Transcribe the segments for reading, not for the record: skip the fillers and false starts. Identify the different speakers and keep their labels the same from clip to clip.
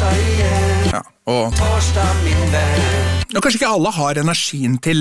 Speaker 1: Ja, og kanskje ikke alle har energien til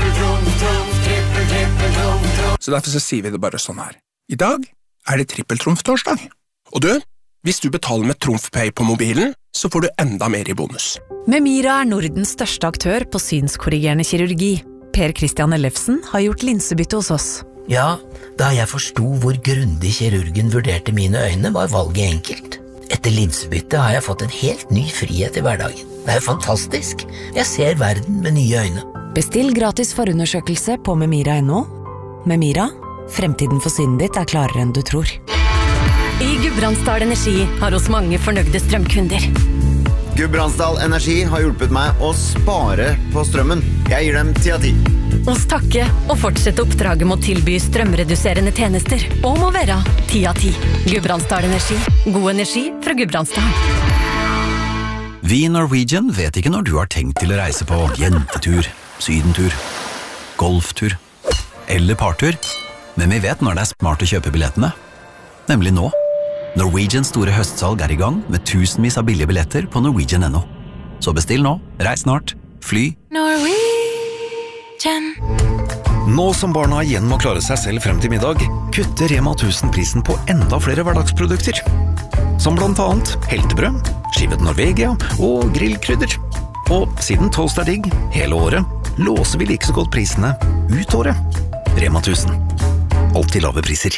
Speaker 1: så derfor så sier vi det bare sånn her. I dag er det trippeltrumftorsdag. Og du, hvis du betaler med TrumfPay på mobilen, så får du enda mer i bonus.
Speaker 2: Memira er Nordens største aktør på synskorrigerende kirurgi. Per Christian Ellefsen har gjort linsebytte hos oss.
Speaker 3: Ja, da jeg forstod hvor grundig kirurgen vurderte mine øyne, var valget enkelt. Etter linsebytte har jeg fått en helt ny frihet i hverdagen. Det er fantastisk. Jeg ser verden med nye øyne.
Speaker 2: Bestill gratis forundersøkelse på memira.no. Memira, fremtiden for synet ditt er klarere enn du tror.
Speaker 4: I Gudbrandsdal Energi har oss mange fornøyde strømkunder.
Speaker 5: Gudbrandsdal Energi har hjulpet meg å spare på strømmen. Jeg gir dem 10 av 10.
Speaker 4: Oss takke og fortsette oppdraget med å tilby strømreduserende tjenester. Og må være 10 av 10. Gudbrandsdal Energi. God energi fra Gudbrandsdal.
Speaker 6: Vi i Norwegian vet ikke når du har tenkt til å reise på jentetur, sydentur, golftur eller partur, men vi vet når det er smart å kjøpe billettene. Nemlig nå. Norwegians store høstsalg er i gang med tusenvis av billige billetter på Norwegian.no. Så bestill nå, reis snart, fly.
Speaker 4: Norwegian.
Speaker 7: Nå som barna igjen må klare seg selv frem til middag, kutter Rema 1000 prisen på enda flere hverdagsprodukter. Som blant annet heltebrød, skivet Norvegia og grillkrydder. Og siden toast er digg hele året, låser vi like så godt prisene ut året. Rema 1000. Alltid lave priser.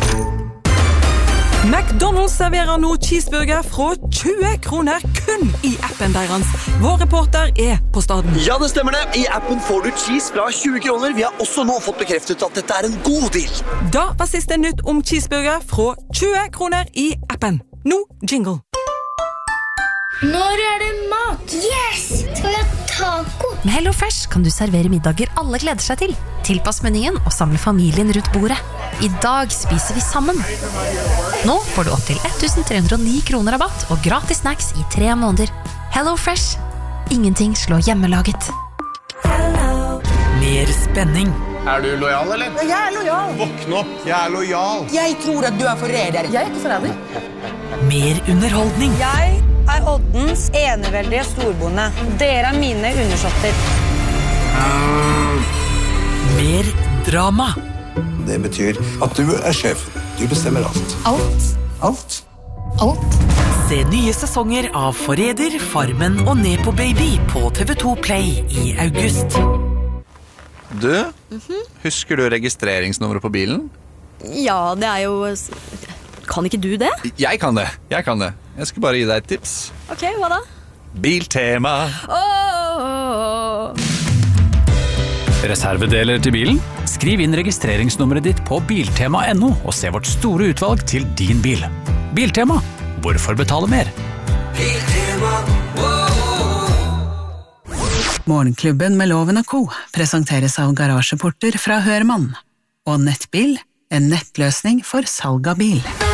Speaker 8: McDonald's serverer nå cheeseburger fra 20 kroner kun i appen deres. Vår reporter er på staden.
Speaker 9: Ja, det stemmer det. I appen får du cheese fra 20 kroner. Vi har også nå fått bekreftet at dette er en god deal.
Speaker 8: Da var siste nytt om cheeseburger fra 20 kroner i appen. Nå jingle.
Speaker 10: Når er det mat? Yes! Skal vi ha taco?
Speaker 2: Med HelloFresh kan du servere middager alle gleder seg til. Tilpass menyen og samle familien rundt bordet. I dag spiser vi sammen. Nå får du opp til 1309 kroner rabatt og gratis snacks i 3 måneder. HelloFresh. Ingenting slår hjemmelaget.
Speaker 8: Mer spenning.
Speaker 11: Er du lojal, eller?
Speaker 12: Jeg er lojal.
Speaker 11: Våkn opp, jeg er lojal.
Speaker 12: Jeg tror at du er forræder. Jeg er ikke forræder.
Speaker 8: Mer underholdning.
Speaker 13: Jeg er Oddens eneveldige storbonde. Dere er mine undersåtter.
Speaker 8: Mer drama.
Speaker 14: Det betyr at du er sjef. Du bestemmer alt.
Speaker 13: Alt.
Speaker 8: Se nye sesonger av Forræder, Farmen og Ned på Baby på TV2 Play i august.
Speaker 1: Du, husker du registreringsnummeret på bilen?
Speaker 4: Ja, det er jo... Kan ikke du det?
Speaker 1: Jeg kan det. Jeg skal bare gi deg et tips.
Speaker 4: Ok, hva da?
Speaker 1: Biltema.
Speaker 15: Reservedeler til bilen? Skriv inn registreringsnummeret ditt på biltema.no og se vårt store utvalg til din bil. Biltema. Hvorfor betale mer?
Speaker 16: Biltema.
Speaker 17: Morgenklubben med Loven og Co. presenteres av garasjeporter fra Hørmann. Og Nettbil, en nettløsning for salg av bil.